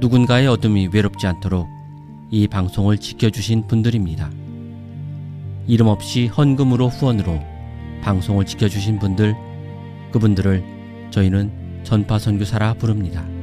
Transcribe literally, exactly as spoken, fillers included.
누군가의 어둠이 외롭지 않도록 이 방송을 지켜주신 분들입니다. 이름 없이 헌금으로 후원으로 방송을 지켜주신 분들, 그분들을 저희는 전파선교사라 부릅니다.